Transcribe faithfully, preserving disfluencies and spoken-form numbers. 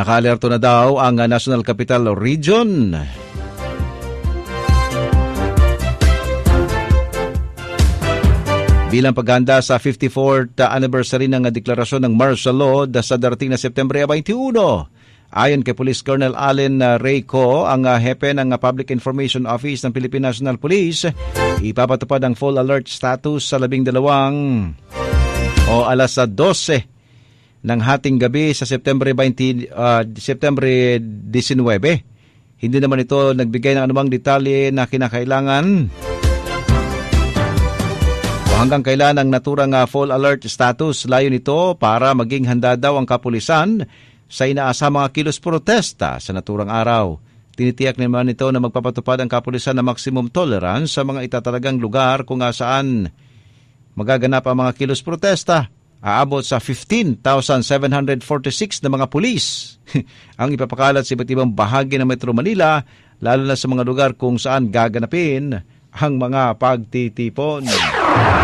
Naka-alerto na daw ang National Capital Region. Bilang paghahanda sa fifty-fourth anniversary ng deklarasyon ng martial law sa darating na Setyembre twenty-one. Ayon kay Police Colonel Allen Reyco, ang hepe ng Public Information Office ng Philippine National Police, ipapatupad ang full alert status sa labing dalawang o alas dose ng hating gabi sa Setyembre twenty, uh, Setyembre nineteen. Hindi naman ito nagbigay ng anumang detalye na kinakailangan o hanggang kailan ang naturang uh, full alert status. Layo nito para maging handa daw ang kapulisan sa inaasang mga kilos protesta sa naturang araw. Tinitiyak naman ito na magpapatupad ang kapulisan ng maximum tolerance sa mga itatalagang lugar kung saan magaganap ang mga kilos protesta. Aabot sa fifteen thousand seven hundred forty-six na mga pulis ang ipapakalat sa iba't ibang bahagi ng Metro Manila, lalo na sa mga lugar kung saan gaganapin ang mga pagtitipon.